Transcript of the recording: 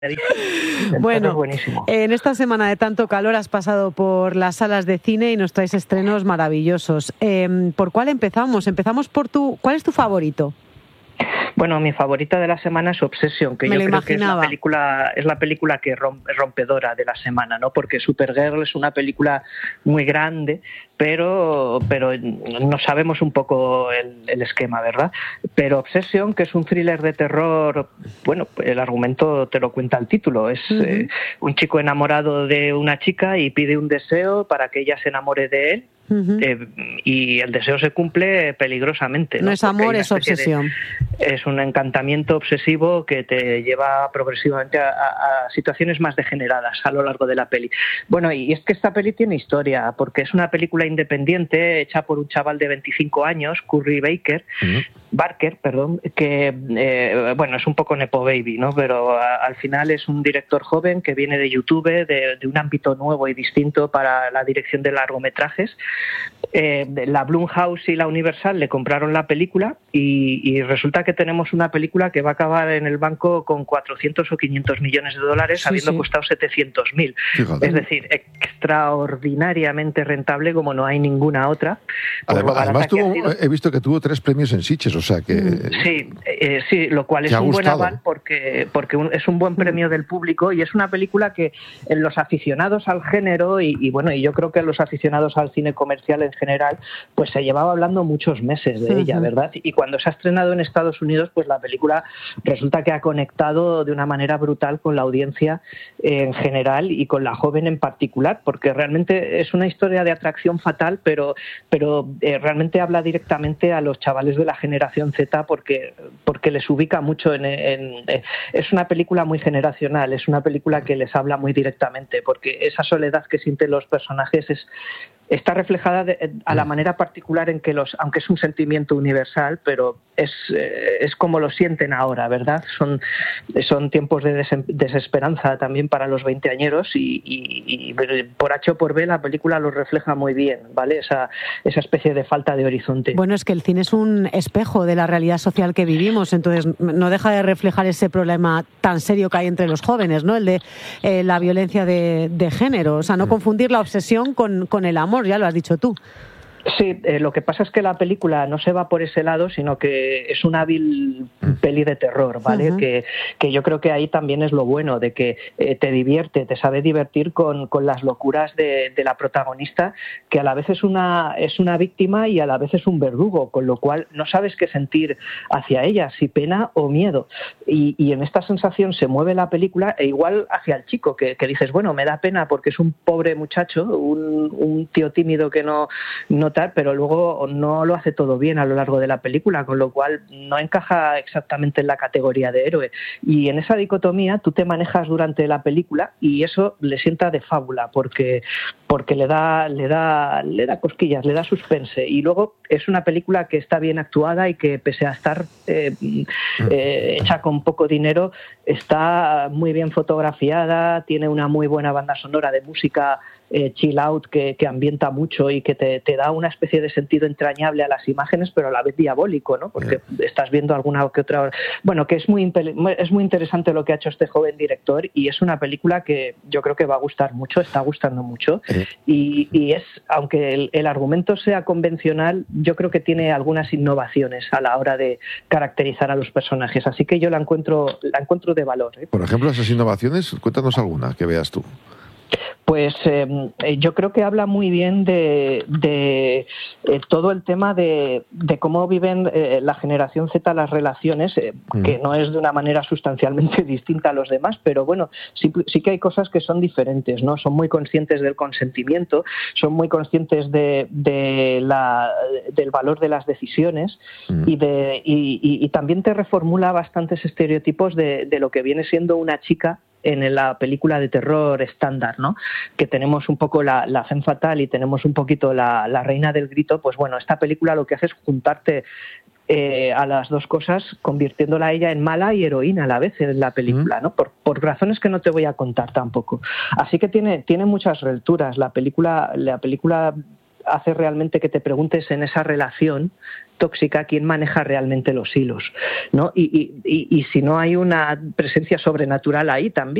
Bueno, buenísimo. En esta semana de tanto calor has pasado por las salas de cine y nos traes estrenos maravillosos. ¿Por cuál empezamos? Empezamos por ¿cuál es tu favorito? Bueno, mi favorita de la semana es Obsession, que Me yo lo creo que imaginaba. es la película que es rompedora de la semana, ¿no? Porque Supergirl es una película muy grande, pero no sabemos un poco el esquema, ¿verdad? Pero Obsession, que es un thriller de terror, bueno, el argumento te lo cuenta el título. Es un chico enamorado de una chica y pide un deseo para que ella se enamore de él. Y el deseo se cumple peligrosamente. No es amor, es obsesión. Es un encantamiento obsesivo que te lleva progresivamente a situaciones más degeneradas a lo largo de la peli. Bueno, y es que esta peli tiene historia, porque es una película independiente hecha por un chaval de 25 años, Curry Barker, que bueno, es un poco nepo baby, ¿no? Pero al final es un director joven que viene de YouTube, de un ámbito nuevo y distinto para la dirección de largometrajes. La Blumhouse y la Universal le compraron la película y resulta que tenemos una película que va a acabar en el banco con 400 o 500 millones de dólares, habiendo costado 700.000. Es decir, extraordinariamente rentable como no hay ninguna otra. Además he visto que tuvo 3 premios en Sitges, o sea que... Sí, lo cual es un buen aval porque es un buen premio del público y es una película que en los aficionados al género y yo creo que los aficionados al cine comercial en general, pues se llevaba hablando muchos meses de ella, ¿verdad? Y cuando se ha estrenado en Estados Unidos, pues la película resulta que ha conectado de una manera brutal con la audiencia en general y con la joven en particular, porque realmente es una historia de atracción fatal, pero realmente habla directamente a los chavales de la generación Z porque les ubica mucho es una película muy generacional, es una película que les habla muy directamente, porque esa soledad que sienten los personajes está reflejada a la manera particular en que aunque es un sentimiento universal, pero es como lo sienten ahora, ¿verdad? Son tiempos de desesperanza también para los veinteañeros y por H o por B la película lo refleja muy bien, ¿vale? Esa especie de falta de horizonte. Bueno, es que el cine es un espejo de la realidad social que vivimos, entonces no deja de reflejar ese problema tan serio que hay entre los jóvenes, ¿no? El de la violencia de género, o sea, no confundir la obsesión con el amor, ya lo has dicho tú. Sí, lo que pasa es que la película no se va por ese lado, sino que es una hábil peli de terror, ¿vale? Que yo creo que ahí también es lo bueno, de que te divierte, te sabe divertir con las locuras de la protagonista, que a la vez es una víctima y a la vez es un verdugo, con lo cual no sabes qué sentir hacia ella, si pena o miedo. Y en esta sensación se mueve la película, e igual hacia el chico, que dices, bueno, me da pena porque es un pobre muchacho, un tío tímido que no pero luego no lo hace todo bien a lo largo de la película, con lo cual no encaja exactamente en la categoría de héroe. Y en esa dicotomía tú te manejas durante la película y eso le sienta de fábula, porque le da cosquillas, le da suspense. Y luego es una película que está bien actuada y que pese a estar hecha con poco dinero, está muy bien fotografiada, tiene una muy buena banda sonora de música chill out que ambienta mucho y que te da una especie de sentido entrañable a las imágenes, pero a la vez diabólico, ¿no? Porque estás viendo alguna que otra... Bueno, que es muy interesante lo que ha hecho este joven director y es una película que yo creo que va a gustar mucho, está gustando mucho y es, aunque el argumento sea convencional, yo creo que tiene algunas innovaciones a la hora de caracterizar a los personajes, así que yo la encuentro de valor. Por ejemplo, esas innovaciones, cuéntanos alguna que veas tú. Pues yo creo que habla muy bien de todo el tema de cómo viven la generación Z las relaciones, que no es de una manera sustancialmente distinta a los demás, pero bueno, sí que hay cosas que son diferentes, ¿no? Son muy conscientes del consentimiento, son muy conscientes del valor de las decisiones y también te reformula bastantes estereotipos de lo que viene siendo una chica en la película de terror estándar, ¿no? Que tenemos un poco la femme fatale y tenemos un poquito la reina del grito. Pues bueno, esta película lo que hace es juntarte a las dos cosas, convirtiéndola a ella en mala y heroína a la vez en la película, ¿no? Por razones que no te voy a contar tampoco. Así que tiene muchas lecturas. La película hace realmente que te preguntes en esa relación tóxica quién maneja realmente los hilos, ¿no? Y si no hay una presencia sobrenatural ahí también.